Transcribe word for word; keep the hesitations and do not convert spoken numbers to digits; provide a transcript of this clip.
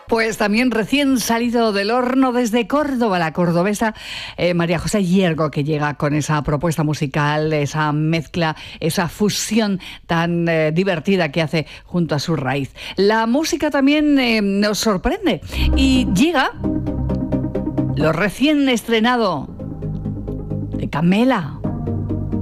Pues también recién salido del horno desde Córdoba, la cordobesa eh, María José Hiergo, que llega con esa propuesta musical, esa mezcla, esa fusión tan eh, divertida que hace junto a su raíz. La música también eh, nos sorprende y llega lo recién estrenado de Camela.